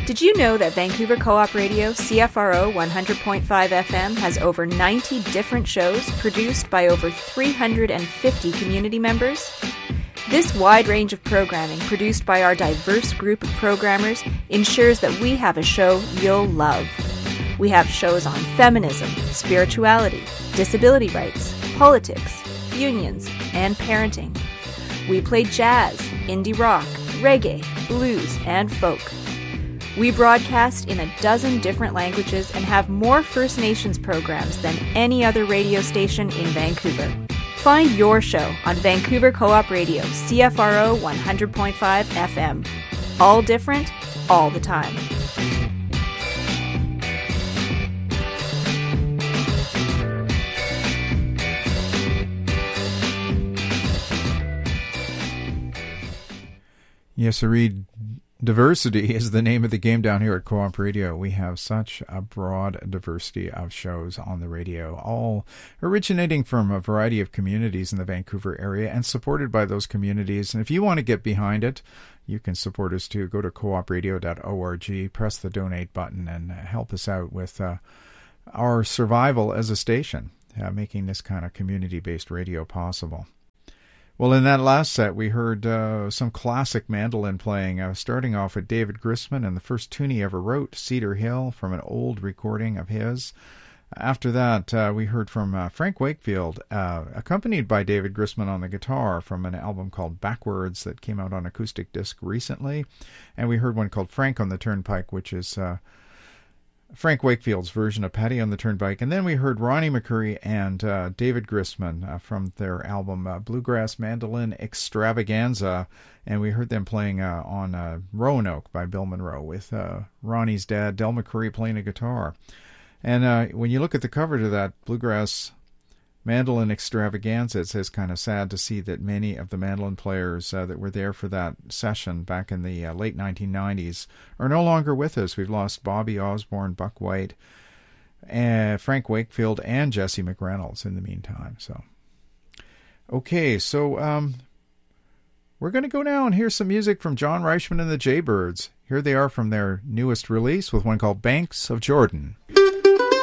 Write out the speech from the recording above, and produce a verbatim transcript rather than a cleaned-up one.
Did you know that Vancouver Co-op Radio, C F R O one hundred point five F M, has over ninety different shows produced by over three hundred fifty community members? This wide range of programming produced by our diverse group of programmers ensures that we have a show you'll love. We have shows on feminism, spirituality, disability rights, politics, unions, and parenting. We play jazz, indie rock, reggae, blues, and folk. We broadcast in a dozen different languages and have more First Nations programs than any other radio station in Vancouver. Find your show on Vancouver Co-op Radio, C F R O one hundred point five F M. All different, all the time. Yes, I read. Diversity is the name of the game down here at Co-op Radio. We have such a broad diversity of shows on the radio, all originating from a variety of communities in the Vancouver area and supported by those communities. And if you want to get behind it, you can support us too. Go to co op radio dot org, press the donate button, and help us out with uh, our survival as a station, uh, making this kind of community-based radio possible. Well, in that last set, we heard uh, some classic mandolin playing, uh, starting off with David Grisman and the first tune he ever wrote, Cedar Hill, from an old recording of his. After that, uh, we heard from uh, Frank Wakefield, uh, accompanied by David Grisman on the guitar, from an album called Backwards that came out on acoustic disc recently. And we heard one called Frank on the Turnpike, which is Uh, Frank Wakefield's version of Paddy on the Turnpike. And then we heard Ronnie McCurry and uh, David Grisman uh, from their album uh, Bluegrass Mandolin Extravaganza. And we heard them playing uh, on uh, Roanoke by Bill Monroe with uh, Ronnie's dad, Del McCurry, playing a guitar. And uh, when you look at the cover to that Bluegrass Mandolin Extravaganza, it says kind of sad to see that many of the mandolin players uh, that were there for that session back in the uh, late nineteen nineties are no longer with us. We've lost Bobby Osborne, Buck White, uh, Frank Wakefield, and Jesse McReynolds in the meantime. So, okay, so um, we're going to go now and hear some music from John Reichman and the Jaybirds. Here they are from their newest release with one called Banks of Jordan.